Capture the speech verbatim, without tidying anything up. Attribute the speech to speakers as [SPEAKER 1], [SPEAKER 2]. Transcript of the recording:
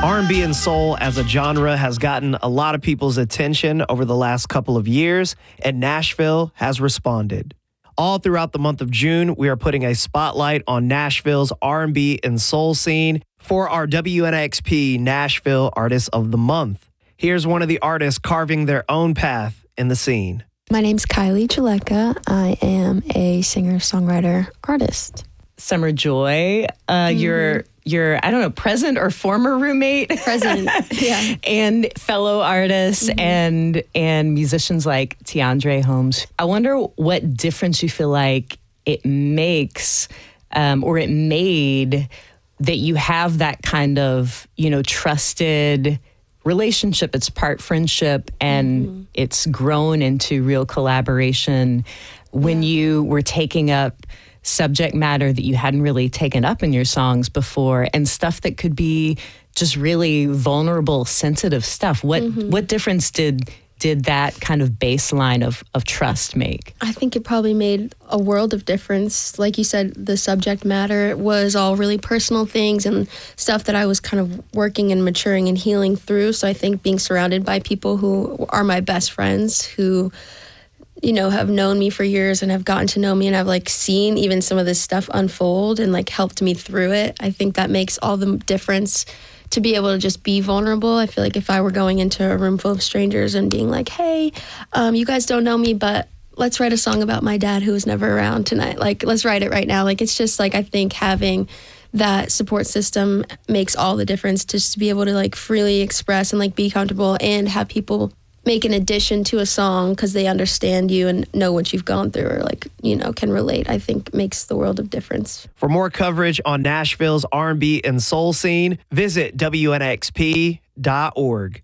[SPEAKER 1] R and B and soul as a genre has gotten a lot of people's attention over the last couple of years, and Nashville has responded. All throughout the month of June, we are putting a spotlight on Nashville's R and B and soul scene for our W N X P Nashville Artist of the Month. Here's one of the artists carving their own path in the scene.
[SPEAKER 2] My name's Kylie Jaleka. I am a singer-songwriter artist.
[SPEAKER 3] Summer Joy, uh, mm-hmm. your your I don't know, present or former roommate,
[SPEAKER 2] present, yeah,
[SPEAKER 3] and fellow artists mm-hmm. and and musicians like Tiandre Holmes. I wonder what difference you feel like it makes, um, or it made, that you have that kind of, you know, trusted relationship. It's part friendship, and mm-hmm. it's grown into real collaboration when yeah. you were taking up subject matter that you hadn't really taken up in your songs before, and stuff that could be just really vulnerable, sensitive stuff. What mm-hmm. what difference did did that kind of baseline of, of trust make?
[SPEAKER 2] I think it probably made a world of difference. Like you said, the subject matter was all really personal things and stuff that I was kind of working and maturing and healing through. So I think being surrounded by people who are my best friends, who you know, have known me for years and have gotten to know me and have like seen even some of this stuff unfold and like helped me through it. I think that makes all the difference to be able to just be vulnerable. I feel like if I were going into a room full of strangers and being like, hey, um, you guys don't know me, but let's write a song about my dad who was never around tonight. Like, let's write it right now. Like, it's just like, I think having that support system makes all the difference, just to be able to like freely express and like be comfortable and have people make an addition to a song because they understand you and know what you've gone through, or like, you know, can relate, I think makes the world of difference.
[SPEAKER 1] For more coverage on Nashville's R and B and soul scene, visit W N X P dot org.